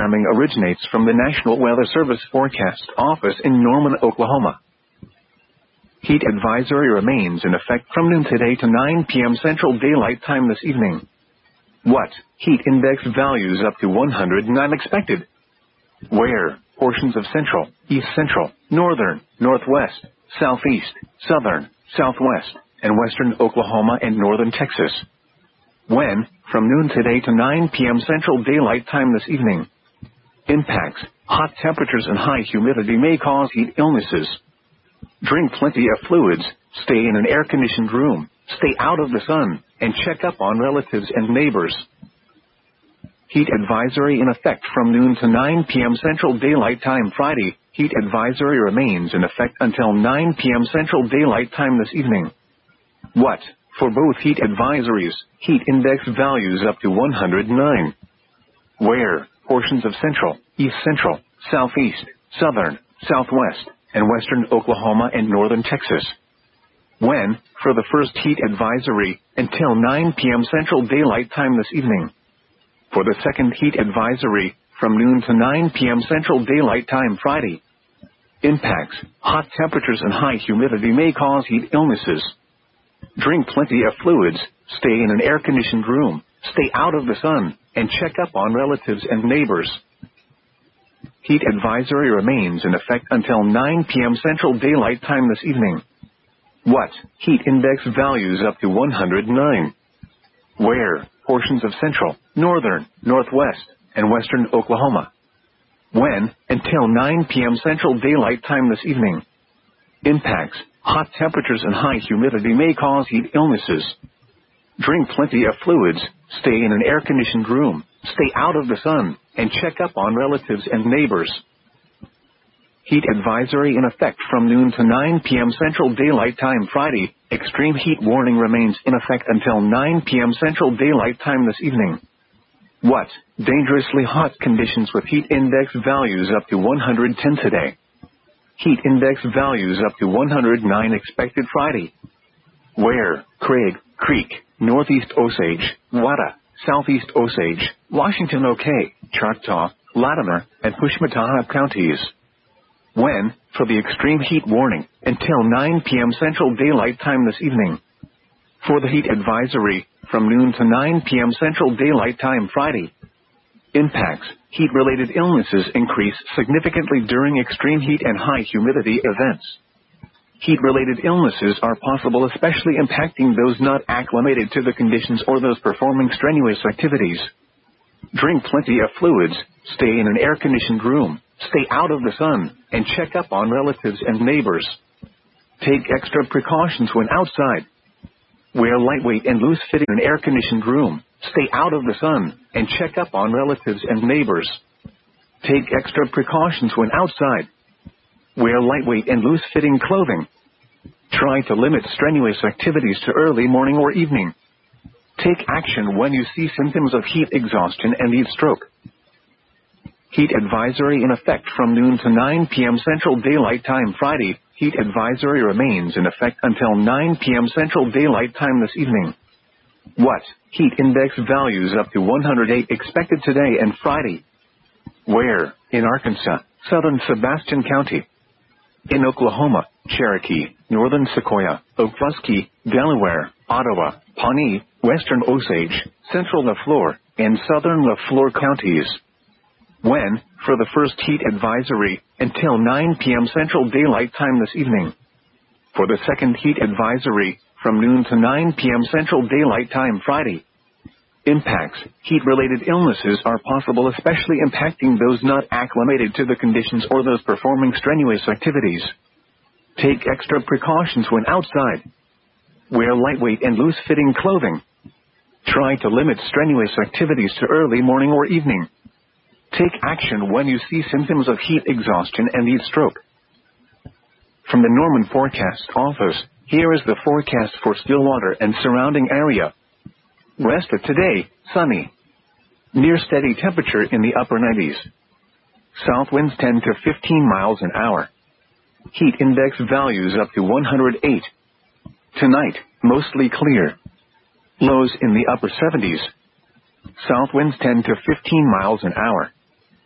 programming originates from the National Weather Service Forecast Office in Norman, Oklahoma. Heat advisory remains in effect from noon today to 9 p.m. Central Daylight Time this evening. What? Heat index values up to 109 expected. Where? Portions of central, east central, northern, northwest, southeast, southern, southwest, and western Oklahoma and northern Texas. When? From noon today to 9 p.m. Central Daylight Time this evening. Impacts: hot temperatures and high humidity may cause heat illnesses. Drink plenty of fluids, stay in an air-conditioned room, stay out of the sun, and check up on relatives and neighbors. Heat advisory in effect from noon to 9 p.m. Central Daylight Time Friday. Heat advisory remains in effect until 9 p.m. Central Daylight Time this evening. What? For both heat advisories, heat index values up to 109. Where? Portions of central, east central, southeast, southern, southwest, and western Oklahoma and northern Texas. When? For the first heat advisory, until 9 p.m. Central Daylight Time this evening. For the second heat advisory, from noon to 9 p.m. Central Daylight Time Friday. Impacts: hot temperatures and high humidity may cause heat illnesses. Drink plenty of fluids, stay in an air-conditioned room, stay out of the sun, and check up on relatives and neighbors. Heat advisory remains in effect until 9 p.m. Central Daylight Time this evening. What? Heat index values up to 109. Where? Portions of central, northern, northwest, and western Oklahoma. When? Until 9 p.m. Central Daylight Time this evening. Impacts: hot temperatures and high humidity may cause heat illnesses. Drink plenty of fluids, stay in an air-conditioned room, stay out of the sun, and check up on relatives and neighbors. Heat advisory in effect from noon to 9 p.m. Central Daylight Time Friday. Extreme heat warning remains in effect until 9 p.m. Central Daylight Time this evening. What? Dangerously hot conditions with heat index values up to 110 today. Heat index values up to 109 expected Friday. Where? Craig, Creek, Northeast Osage, Wada, Southeast Osage, Washington OK, Choctaw, Latimer, and Pushmataha counties. When? For the extreme heat warning, until 9 p.m. Central Daylight Time this evening. For the heat advisory, from noon to 9 p.m. Central Daylight Time Friday. Impacts: heat-related illnesses increase significantly during extreme heat and high humidity events. Heat-related illnesses are possible, especially impacting those not acclimated to the conditions or those performing strenuous activities. Drink plenty of fluids, stay in an air-conditioned room, stay out of the sun, and check up on relatives and neighbors. Take extra precautions when outside. Wear lightweight and loose-fitting in an air-conditioned room, stay out of the sun, and check up on relatives and neighbors. Take extra precautions when outside. Wear lightweight and loose-fitting clothing. Try to limit strenuous activities to early morning or evening. Take action when you see symptoms of heat exhaustion and heat stroke. Heat advisory in effect from noon to 9 p.m. Central Daylight Time Friday. Heat advisory remains in effect until 9 p.m. Central Daylight Time this evening. What? Heat index values up to 108 expected today and Friday. Where? In Arkansas, southern Sebastian County. In Oklahoma, Cherokee, northern Sequoia, Okfuskee, Delaware, Ottawa, Pawnee, western Osage, central LaFleur, and southern LaFleur counties. When? For the first heat advisory, until 9 p.m. Central Daylight Time this evening. For the second heat advisory, from noon to 9 p.m. Central Daylight Time Friday. Impacts: heat-related illnesses are possible, especially impacting those not acclimated to the conditions or those performing strenuous activities. Take extra precautions when outside. Wear lightweight and loose-fitting clothing. Try to limit strenuous activities to early morning or evening. Take action when you see symptoms of heat exhaustion and heat stroke. From the Norman Forecast Office, here is the forecast for Stillwater and surrounding area. Rest of today, sunny. Near steady temperature in the upper 90s. South winds 10 to 15 miles an hour. Heat index values up to 108. Tonight, mostly clear. Lows in the upper 70s. South winds 10 to 15 miles an hour.